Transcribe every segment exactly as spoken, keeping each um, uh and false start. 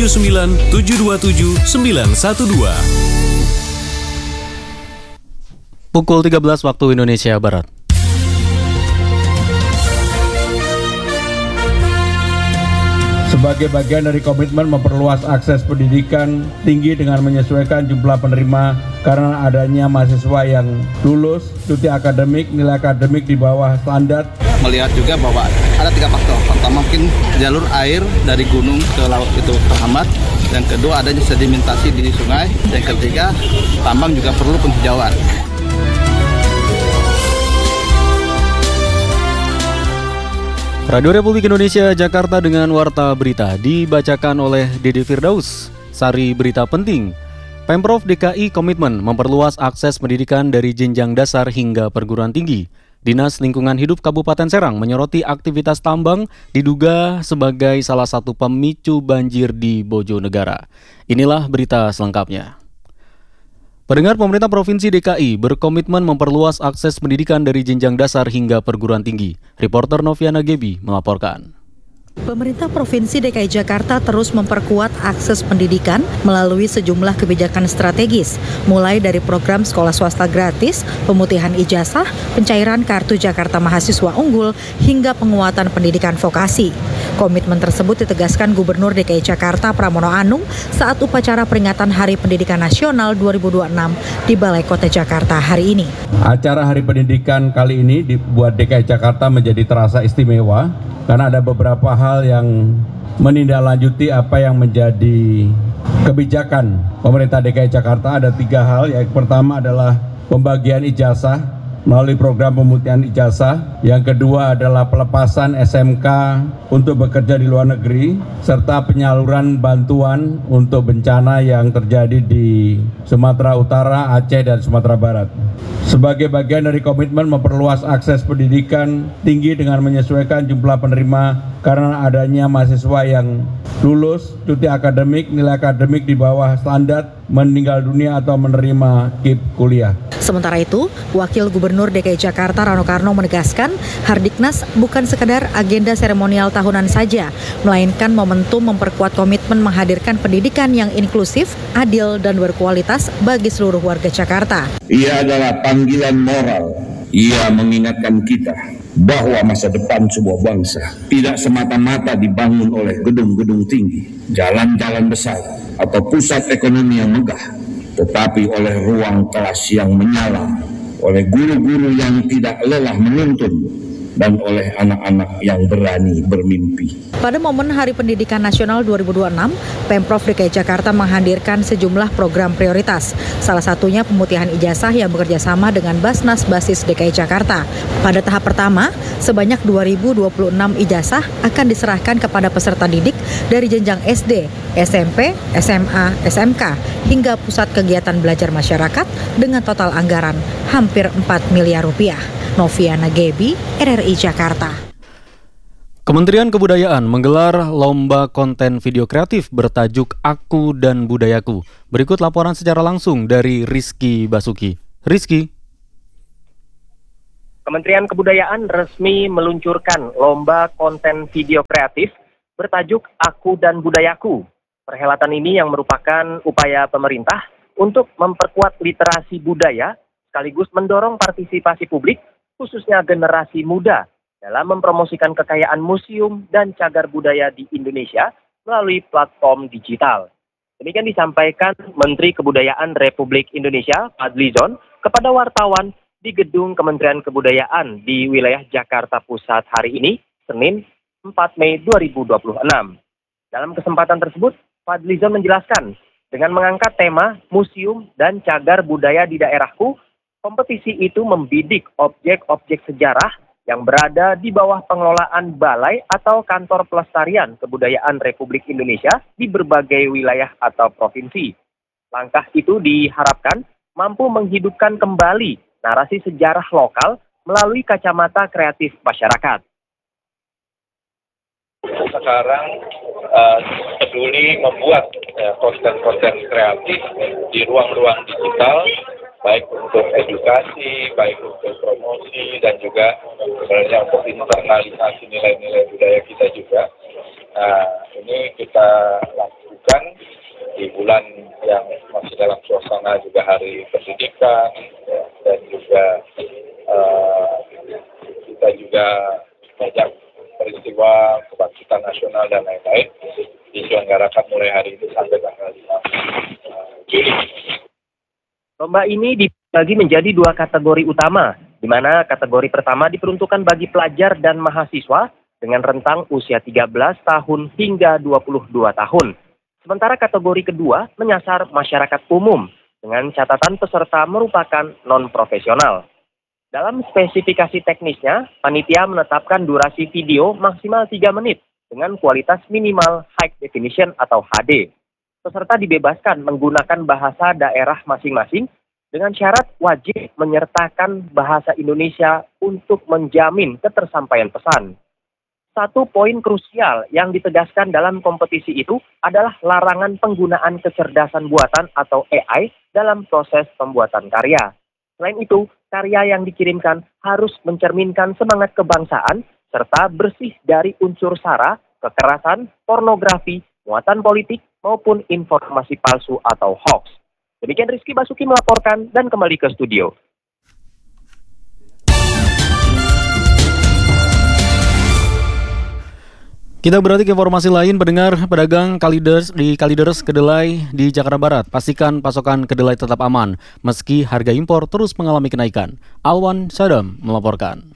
tujuh sembilan tujuh dua tujuh sembilan satu dua. Pukul tiga belas waktu Indonesia Barat. Sebagai bagian dari komitmen memperluas akses pendidikan tinggi dengan menyesuaikan jumlah penerima karena adanya mahasiswa yang lulus cuti akademik, nilai akademik di bawah standar. Melihat juga bahwa ada tiga faktor. Pertama, mungkin jalur air dari gunung ke laut itu terhambat. Yang kedua, adanya sedimentasi di sungai. Yang ketiga, tambang juga perlu penghijauan. Radio Republik Indonesia Jakarta dengan Warta Berita dibacakan oleh Dede Firdaus. Sari berita penting. Pemprov D K I komitmen memperluas akses pendidikan dari jenjang dasar hingga perguruan tinggi. Dinas Lingkungan Hidup Kabupaten Serang menyoroti aktivitas tambang diduga sebagai salah satu pemicu banjir di Bojonegara. Inilah berita selengkapnya. Pendengar, pemerintah Provinsi D K I berkomitmen memperluas akses pendidikan dari jenjang dasar hingga perguruan tinggi. Reporter Noviana Gebi melaporkan. Pemerintah Provinsi D K I Jakarta terus memperkuat akses pendidikan melalui sejumlah kebijakan strategis, mulai dari program sekolah swasta gratis, pemutihan ijazah, pencairan kartu Jakarta Mahasiswa Unggul, hingga penguatan pendidikan vokasi. Komitmen tersebut ditegaskan Gubernur D K I Jakarta Pramono Anung saat upacara peringatan Hari Pendidikan Nasional dua ribu dua puluh enam di Balai Kota Jakarta hari ini. Acara Hari Pendidikan kali ini dibuat D K I Jakarta menjadi terasa istimewa karena ada beberapa hal yang menindaklanjuti apa yang menjadi kebijakan pemerintah D K I Jakarta. Ada tiga hal. Yang pertama adalah pembagian ijazah melalui program pemutihan ijazah. Yang kedua adalah pelepasan S M K untuk bekerja di luar negeri, serta penyaluran bantuan untuk bencana yang terjadi di Sumatera Utara, Aceh, dan Sumatera Barat. Sebagai bagian dari komitmen memperluas akses pendidikan tinggi dengan menyesuaikan jumlah penerima karena adanya mahasiswa yang lulus cuti akademik, nilai akademik di bawah standar, meninggal dunia atau menerima K I P kuliah. Sementara itu, Wakil Gubernur D K I Jakarta Rano Karno menegaskan, Hardiknas bukan sekedar agenda seremonial tahunan saja, melainkan momentum memperkuat komitmen menghadirkan pendidikan yang inklusif, adil, dan berkualitas bagi seluruh warga Jakarta. Ia adalah panggilan moral. Ia mengingatkan kita bahwa masa depan sebuah bangsa tidak semata-mata dibangun oleh gedung-gedung tinggi, jalan-jalan besar, atau pusat ekonomi yang megah, tetapi oleh ruang kelas yang menyala, oleh guru-guru yang tidak lelah menuntun, dan oleh anak-anak yang berani bermimpi. Pada momen Hari Pendidikan Nasional dua ribu dua puluh enam, Pemprov D K I Jakarta menghadirkan sejumlah program prioritas. Salah satunya pemutihan ijazah yang bekerja sama dengan Basnas Basis D K I Jakarta. Pada tahap pertama, sebanyak dua ribu dua puluh enam ijazah akan diserahkan kepada peserta didik dari jenjang S D, S M P, S M A, S M K, hingga pusat kegiatan belajar masyarakat dengan total anggaran hampir empat miliar rupiah. Noviana Gebi, R R I Jakarta. Kementerian Kebudayaan menggelar lomba konten video kreatif bertajuk Aku dan Budayaku. Berikut laporan secara langsung dari Rizky Basuki. Rizky. Kementerian Kebudayaan resmi meluncurkan lomba konten video kreatif bertajuk Aku dan Budayaku. Perhelatan ini yang merupakan upaya pemerintah untuk memperkuat literasi budaya sekaligus mendorong partisipasi publik khususnya generasi muda dalam mempromosikan kekayaan museum dan cagar budaya di Indonesia melalui platform digital. Demikian disampaikan Menteri Kebudayaan Republik Indonesia, Fadlizon, kepada wartawan di Gedung Kementerian Kebudayaan di wilayah Jakarta Pusat hari ini, Senin empat Mei dua ribu dua puluh enam. Dalam kesempatan tersebut, Fadlizon menjelaskan, dengan mengangkat tema Museum dan Cagar Budaya di Daerahku, kompetisi itu membidik objek-objek sejarah yang berada di bawah pengelolaan balai atau kantor pelestarian kebudayaan Republik Indonesia di berbagai wilayah atau provinsi. Langkah itu diharapkan mampu menghidupkan kembali narasi sejarah lokal melalui kacamata kreatif masyarakat. Sekarang uh, peduli membuat uh, konten-konten kreatif di ruang-ruang digital, baik untuk edukasi, baik untuk promosi, dan juga sebenarnya untuk internalisasi nilai-nilai budaya kita juga. Nah, ini kita lakukan di bulan yang masih dalam suasana juga hari pendidikan, ya, dan juga uh, kita juga banyak peristiwa kebangkitan nasional dan lain-lain diselenggarakan mulai hari ini sampai tanggal lima Juli. Lomba ini dibagi menjadi dua kategori utama, di mana kategori pertama diperuntukkan bagi pelajar dan mahasiswa dengan rentang usia tiga belas tahun hingga dua puluh dua tahun. Sementara kategori kedua menyasar masyarakat umum dengan catatan peserta merupakan non-profesional. Dalam spesifikasi teknisnya, panitia menetapkan durasi video maksimal tiga menit dengan kualitas minimal high definition atau H D. Peserta dibebaskan menggunakan bahasa daerah masing-masing dengan syarat wajib menyertakan bahasa Indonesia untuk menjamin ketersampaian pesan. Satu poin krusial yang ditegaskan dalam kompetisi itu adalah larangan penggunaan kecerdasan buatan atau A I dalam proses pembuatan karya. Selain itu, karya yang dikirimkan harus mencerminkan semangat kebangsaan serta bersih dari unsur sara, kekerasan, pornografi, muatan politik, maupun informasi palsu atau hoax. Demikian Rizky Basuki melaporkan dan kembali ke studio. Kita beralih ke informasi lain, pendengar. Pedagang Kalideres di Kalideres Kedelai di Jakarta Barat pastikan pasokan kedelai tetap aman meski harga impor terus mengalami kenaikan. Alwan Sadam melaporkan.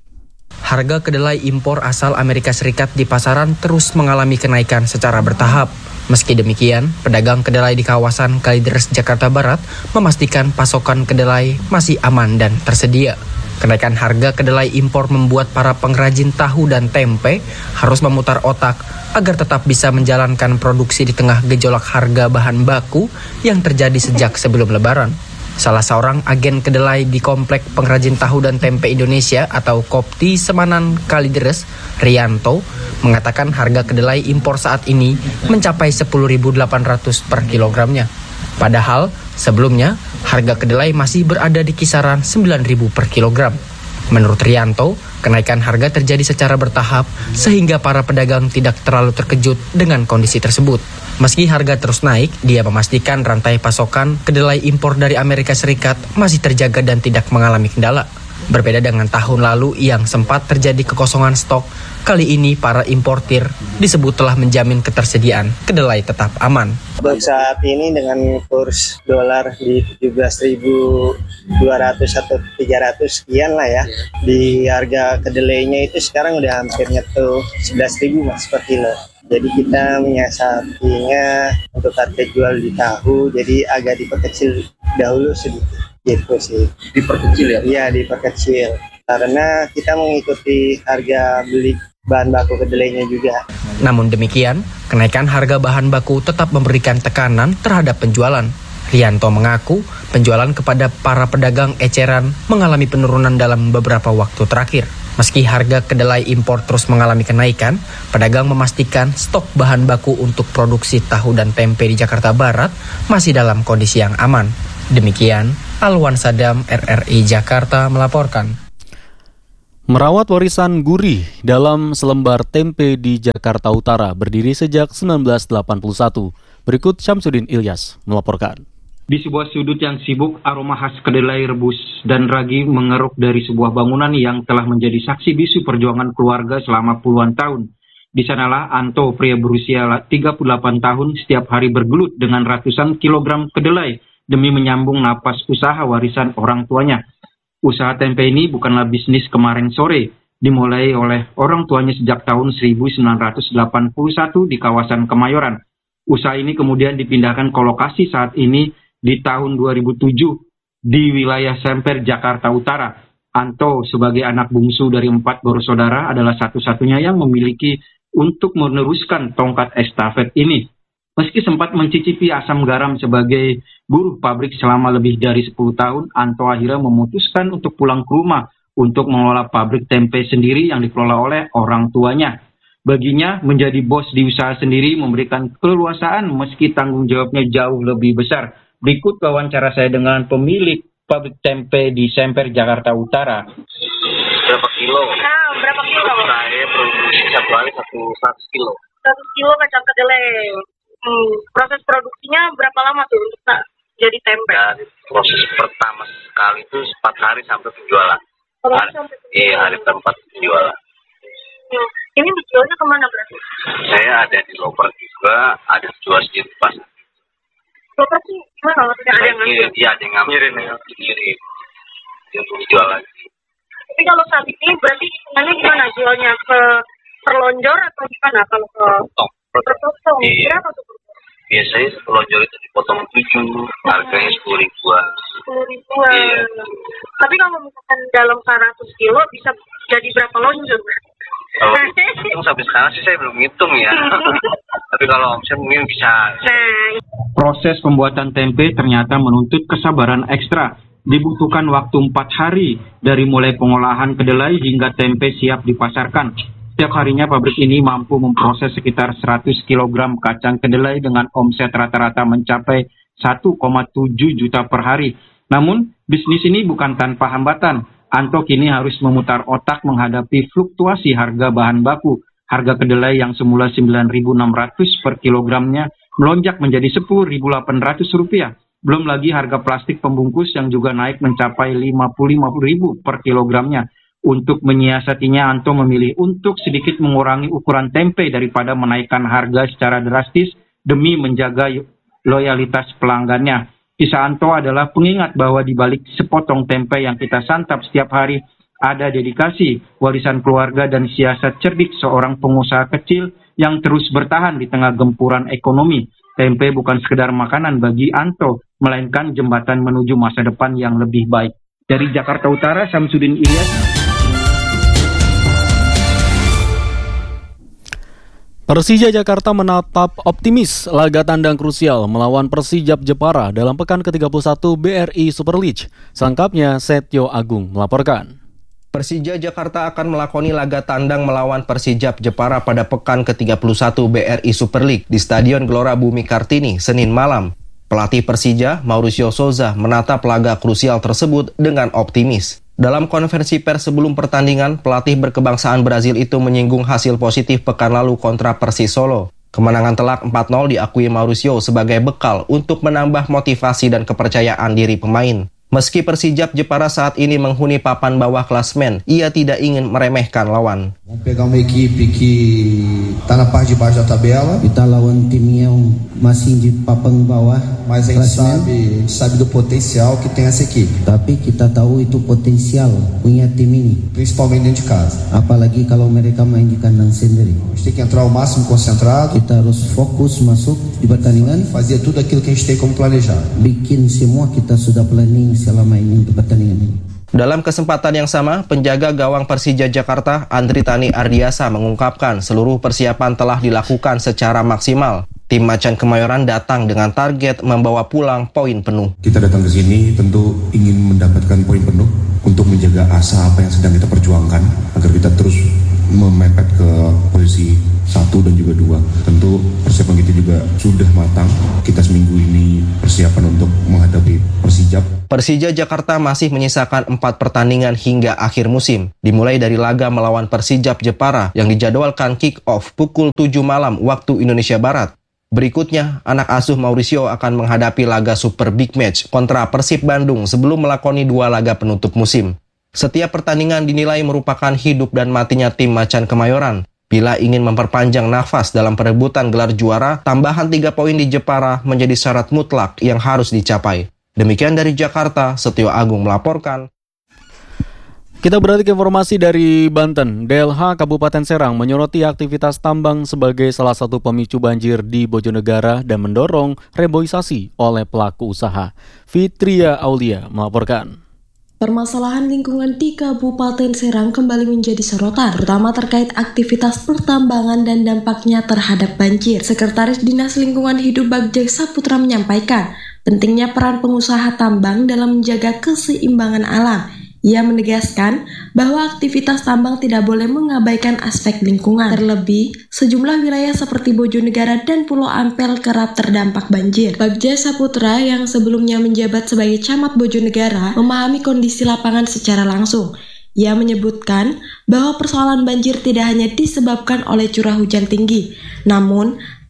Harga kedelai impor asal Amerika Serikat di pasaran terus mengalami kenaikan secara bertahap. Meski demikian, pedagang kedelai di kawasan Kalideres Jakarta Barat memastikan pasokan kedelai masih aman dan tersedia. Kenaikan harga kedelai impor membuat para pengrajin tahu dan tempe harus memutar otak agar tetap bisa menjalankan produksi di tengah gejolak harga bahan baku yang terjadi sejak sebelum Lebaran. Salah seorang agen kedelai di Komplek Pengrajin Tahu dan Tempe Indonesia atau Kopti Semanan Kalideres, Rianto, mengatakan harga kedelai impor saat ini mencapai sepuluh ribu delapan ratus per kilogramnya. Padahal sebelumnya harga kedelai masih berada di kisaran sembilan ribu per kilogram. Menurut Rianto, kenaikan harga terjadi secara bertahap sehingga para pedagang tidak terlalu terkejut dengan kondisi tersebut. Meski harga terus naik, dia memastikan rantai pasokan kedelai impor dari Amerika Serikat masih terjaga dan tidak mengalami kendala. Berbeda dengan tahun lalu yang sempat terjadi kekosongan stok, kali ini para importir disebut telah menjamin ketersediaan kedelai tetap aman. Untuk saat ini dengan kurs dolar di tujuh belas ribu dua ratus atau tiga ratus sekian lah ya. Di harga kedelainya itu sekarang udah hampir nyentuh sebelas ribu mas per kilo. Jadi kita menyiasatinya untuk harga jual di tahu, jadi agak diperkecil dahulu sedikit. Gitu sih. Diperkecil ya? Iya, diperkecil. Karena kita mengikuti harga beli bahan baku kedelainya juga. Namun demikian, kenaikan harga bahan baku tetap memberikan tekanan terhadap penjualan. Rianto mengaku penjualan kepada para pedagang eceran mengalami penurunan dalam beberapa waktu terakhir. Meski harga kedelai impor terus mengalami kenaikan, pedagang memastikan stok bahan baku untuk produksi tahu dan tempe di Jakarta Barat masih dalam kondisi yang aman. Demikian, Alwan Sadam, R R I Jakarta melaporkan. Merawat warisan gurih dalam selembar tempe di Jakarta Utara berdiri sejak seribu sembilan ratus delapan puluh satu. Berikut Syamsuddin Ilyas melaporkan. Di sebuah sudut yang sibuk, aroma khas kedelai rebus dan ragi mengeruk dari sebuah bangunan yang telah menjadi saksi bisu perjuangan keluarga selama puluhan tahun. Di sanalah Anto, pria berusia tiga puluh delapan tahun, setiap hari bergelut dengan ratusan kilogram kedelai demi menyambung napas usaha warisan orang tuanya. Usaha tempe ini bukanlah bisnis kemarin sore, dimulai oleh orang tuanya sejak tahun seribu sembilan ratus delapan puluh satu di kawasan Kemayoran. Usaha ini kemudian dipindahkan ke lokasi saat ini di tahun dua ribu tujuh di wilayah Semper, Jakarta Utara. Anto sebagai anak bungsu dari empat bersaudara adalah satu-satunya yang memiliki untuk meneruskan tongkat estafet ini. Meski sempat mencicipi asam garam sebagai buruh pabrik selama lebih dari sepuluh tahun, Anto akhirnya memutuskan untuk pulang ke rumah untuk mengelola pabrik tempe sendiri yang dikelola oleh orang tuanya. Baginya, menjadi bos di usaha sendiri memberikan keleluasaan meski tanggung jawabnya jauh lebih besar. Berikut wawancara saya dengan pemilik pabrik tempe di Semper, Jakarta Utara. Berapa kilo? Nah, berapa kilo? Saya produksi satu hari satu seratus kilo. Seratus kilo kacang kedelai. Hmm, proses produksinya berapa lama tuh untuk jadi tempe? Dari proses pertama sekali itu empat hari sampai penjualan. Oh, hari, sampai iya, hari keempat penjualan. Hmm. Ini dijualnya kemana berarti? Saya ada di Loper juga, ada jual sendiri di pasar. Loper sih gimana? Maksudnya ada yang ngambil? Iya, ada yang ngambilin, ngirim. Untuk dijual lagi. Tapi kalau saat ini berarti hitungannya gimana? Jualnya ke perlonjor atau gimana? Kalau ke perpotong, iya. Berapa tuh? Biasanya pelonjor itu dipotong tujuh, harganya sepuluh ribuan. Sepuluh ribuan. Iya. Tapi kalau misalkan dalam seratus kilo bisa jadi berapa lonjor? Kalau hitung sampai sekarang sih saya belum ngitung ya. Tapi kalau omset mungkin bisa. Nah. Proses pembuatan tempe ternyata menuntut kesabaran ekstra. Dibutuhkan waktu empat hari dari mulai pengolahan kedelai hingga tempe siap dipasarkan. Setiap harinya pabrik ini mampu memproses sekitar seratus kilogram kacang kedelai dengan omset rata-rata mencapai satu koma tujuh juta per hari. Namun, bisnis ini bukan tanpa hambatan. Anto kini harus memutar otak menghadapi fluktuasi harga bahan baku. Harga kedelai yang semula sembilan ribu enam ratus per kilogramnya melonjak menjadi sepuluh ribu delapan ratus rupiah. Belum lagi harga plastik pembungkus yang juga naik mencapai lima puluh lima ribu per kilogramnya. Untuk menyiasatinya, Anto memilih untuk sedikit mengurangi ukuran tempe daripada menaikkan harga secara drastis demi menjaga loyalitas pelanggannya. Kisah Anto adalah pengingat bahwa di balik sepotong tempe yang kita santap setiap hari, ada dedikasi, warisan keluarga, dan siasat cerdik seorang pengusaha kecil yang terus bertahan di tengah gempuran ekonomi. Tempe bukan sekedar makanan bagi Anto, melainkan jembatan menuju masa depan yang lebih baik. Dari Jakarta Utara, Samsudin Ilyas. Persija Jakarta menatap optimis laga tandang krusial melawan Persijap Jepara dalam pekan ke tiga puluh satu B R I Super League. Selengkapnya Setyo Agung melaporkan. Persija Jakarta akan melakoni laga tandang melawan Persijap Jepara pada pekan ke tiga puluh satu B R I Super League di Stadion Gelora Bumi Kartini, Senin malam. Pelatih Persija, Mauricio Souza, menatap laga krusial tersebut dengan optimis. Dalam konferensi pers sebelum pertandingan, pelatih berkebangsaan Brazil itu menyinggung hasil positif pekan lalu kontra Persis Solo. Kemenangan telak empat nol diakui Mauricio sebagai bekal untuk menambah motivasi dan kepercayaan diri pemain. Meski Persijap Jepara saat ini menghuni papan bawah klasmen, ia tidak ingin meremehkan lawan. Vamos pegar uma equipe que está na parte de baixo da tabela. Kita lawan tim yang masih di papan bawah. Mas a gente sabe, sabe do potencial que tem essa equipe. Tapi kita tahu itu potensial punya tim ini. Principalmente dentro de casa. Apalagi kalau mereka main di kandang sendiri. A gente tem que entrar o máximo concentrado. Kita harus fokus masuk di pertandingan. Fazer tudo aquilo que a gente tem como planejado. Bikin semua kita sudah planning selama ini untuk pertandingan ini. Dalam kesempatan yang sama, penjaga gawang Persija Jakarta, Andri Tani Ardiasa, mengungkapkan seluruh persiapan telah dilakukan secara maksimal. Tim Macan Kemayoran datang dengan target membawa pulang poin penuh. Kita datang ke sini tentu ingin mendapatkan poin penuh untuk menjaga asa apa yang sedang kita perjuangkan agar kita terus memepet ke posisi satu dan juga dua. Tentu persiapan kita juga sudah matang. Kita seminggu ini persiapan untuk menghadapi Persijap. Persija Jakarta masih menyisakan empat pertandingan hingga akhir musim. Dimulai dari laga melawan Persijap Jepara yang dijadwalkan kick-off pukul tujuh malam waktu Indonesia Barat. Berikutnya, anak asuh Mauricio akan menghadapi laga Super Big Match kontra Persib Bandung sebelum melakoni dua laga penutup musim. Setiap pertandingan dinilai merupakan hidup dan matinya tim Macan Kemayoran. Bila ingin memperpanjang nafas dalam perebutan gelar juara, tambahan tiga poin di Jepara menjadi syarat mutlak yang harus dicapai. Demikian dari Jakarta, Setyo Agung melaporkan. Kita beralih ke informasi dari Banten. D L H Kabupaten Serang menyoroti aktivitas tambang sebagai salah satu pemicu banjir di Bojonegara dan mendorong reboisasi oleh pelaku usaha. Fitria Aulia melaporkan. Permasalahan lingkungan di Kabupaten Serang kembali menjadi sorotan, terutama terkait aktivitas pertambangan dan dampaknya terhadap banjir. Sekretaris Dinas Lingkungan Hidup Bagja Saputra menyampaikan pentingnya peran pengusaha tambang dalam menjaga keseimbangan alam. Ia menegaskan bahwa aktivitas tambang tidak boleh mengabaikan aspek lingkungan. Terlebih, sejumlah wilayah seperti Bojonegara dan Pulau Ampel kerap terdampak banjir. Bagja Saputra yang sebelumnya menjabat sebagai Camat Bojonegara memahami kondisi lapangan secara langsung. Ia menyebutkan bahwa persoalan banjir tidak hanya disebabkan oleh curah hujan tinggi, namun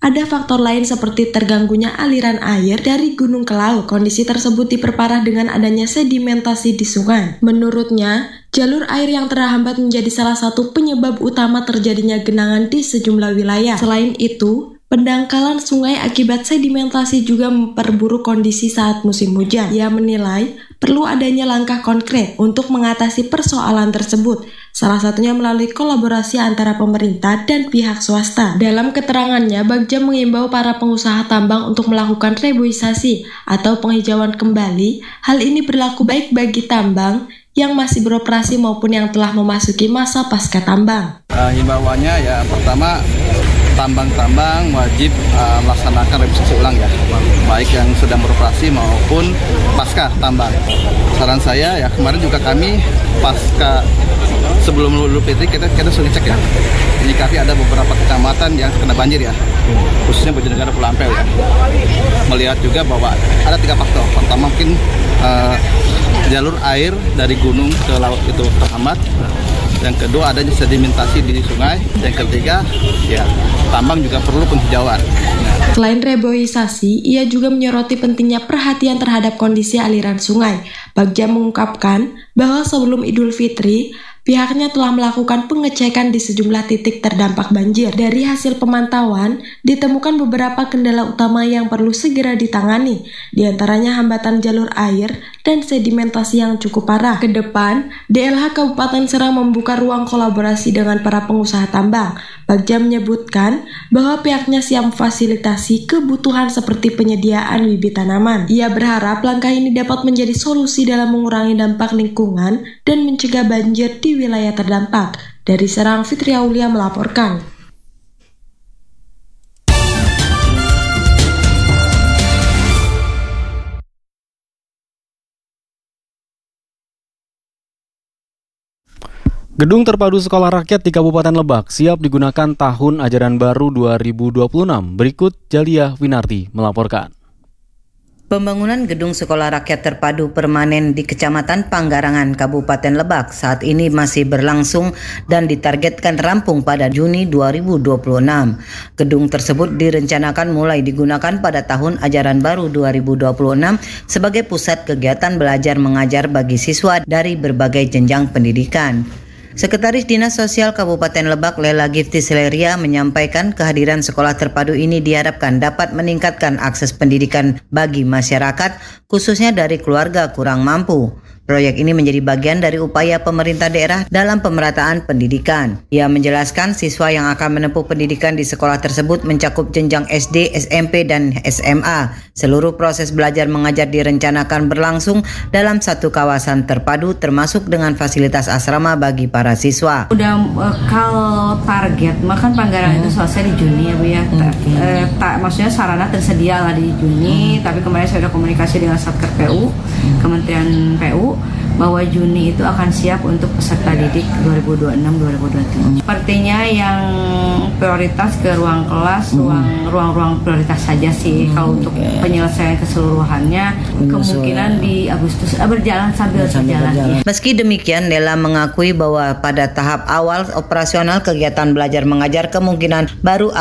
ada faktor lain seperti terganggunya aliran air dari gunung ke laut. Kondisi tersebut diperparah dengan adanya sedimentasi di sungai. Menurutnya, jalur air yang terhambat menjadi salah satu penyebab utama terjadinya genangan di sejumlah wilayah. Selain itu, pendangkalan sungai akibat sedimentasi juga memperburuk kondisi saat musim hujan. Ia menilai perlu adanya langkah konkret untuk mengatasi persoalan tersebut, salah satunya melalui kolaborasi antara pemerintah dan pihak swasta. Dalam keterangannya, Bagja mengimbau para pengusaha tambang untuk melakukan reboisasi atau penghijauan kembali. Hal ini berlaku baik bagi tambang yang masih beroperasi maupun yang telah memasuki masa pasca tambang. Uh, himbauannya ya pertama, tambang-tambang wajib uh, melaksanakan revisi ulang ya, baik yang sedang beroperasi maupun pasca tambang. Saran saya ya, kemarin juga kami pasca sebelum Idul Fitri kita kita sudah cek ya, menyikapi ada beberapa kecamatan yang kena banjir ya, khususnya Bojonegoro Pulau Ampel ya. Melihat juga bahwa ada tiga faktor. Pertama mungkin uh, jalur air dari gunung ke laut itu terhambat. Yang kedua adanya sedimentasi di sungai. Yang ketiga ya tambang juga perlu penghijauan. Nah. Selain reboisasi, ia juga menyoroti pentingnya perhatian terhadap kondisi aliran sungai. Bagja mengungkapkan bahwa sebelum Idul Fitri, pihaknya telah melakukan pengecekan di sejumlah titik terdampak banjir. Dari hasil pemantauan, ditemukan beberapa kendala utama yang perlu segera ditangani, di antaranya hambatan jalur air dan sedimentasi yang cukup parah. Ke depan, D L H Kabupaten Serang membuka ruang kolaborasi dengan para pengusaha tambang. Bagja menyebutkan bahwa pihaknya siap memfasilitasi kebutuhan seperti penyediaan bibit tanaman. Ia berharap langkah ini dapat menjadi solusi dalam mengurangi dampak lingkungan dan mencegah banjir di wilayah terdampak. Dari Serang, Fitri Aulia melaporkan. Gedung Terpadu Sekolah Rakyat di Kabupaten Lebak siap digunakan tahun ajaran baru dua ribu dua puluh enam. Berikut Jaliah Winarti melaporkan. Pembangunan Gedung Sekolah Rakyat Terpadu Permanen di Kecamatan Panggarangan, Kabupaten Lebak saat ini masih berlangsung dan ditargetkan rampung pada Juni dua ribu dua puluh enam. Gedung tersebut direncanakan mulai digunakan pada tahun ajaran baru dua ribu dua puluh enam sebagai pusat kegiatan belajar mengajar bagi siswa dari berbagai jenjang pendidikan. Sekretaris Dinas Sosial Kabupaten Lebak Lela Gifti Seleria menyampaikan kehadiran sekolah terpadu ini diharapkan dapat meningkatkan akses pendidikan bagi masyarakat, khususnya dari keluarga kurang mampu. Proyek ini menjadi bagian dari upaya pemerintah daerah dalam pemerataan pendidikan. Ia menjelaskan siswa yang akan menempuh pendidikan di sekolah tersebut mencakup jenjang S D, S M P, dan S M A. Seluruh proses belajar mengajar direncanakan berlangsung dalam satu kawasan terpadu termasuk dengan fasilitas asrama bagi para siswa. Udah uh, kalau target, makan Panggarangan itu selesai di Juni ya Bu ya. Hmm. Uh, ta, maksudnya sarana tersedia lah di Juni, hmm. tapi kemarin saya sudah komunikasi dengan Satker P U, hmm. Kementerian P U, bahwa Juni itu akan siap untuk peserta didik dua ribu dua puluh enam dua ribu dua puluh tujuh. Sepertinya yang prioritas ke ruang kelas, ruang ruang-ruang prioritas saja sih. Hmm. Kalau untuk penyelesaian keseluruhannya kemungkinan di Agustus eh, berjalan sambil berjalan. Meski demikian, Lela mengakui bahwa pada tahap awal operasional kegiatan belajar mengajar kemungkinan baru